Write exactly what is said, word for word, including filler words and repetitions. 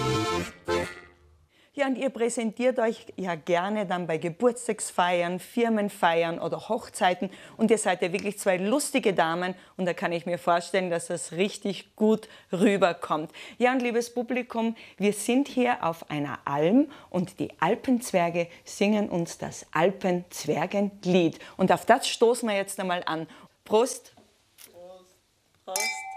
Ja, und ihr präsentiert euch ja gerne dann bei Geburtstagsfeiern, Firmenfeiern oder Hochzeiten. Und ihr seid ja wirklich zwei lustige Damen. Und da kann ich mir vorstellen, dass das richtig gut rüberkommt. Ja, und liebes Publikum, wir sind hier auf einer Alm und die Alpenzwerge singen uns das Alpenzwergenlied. Und auf das stoßen wir jetzt einmal an. Prost!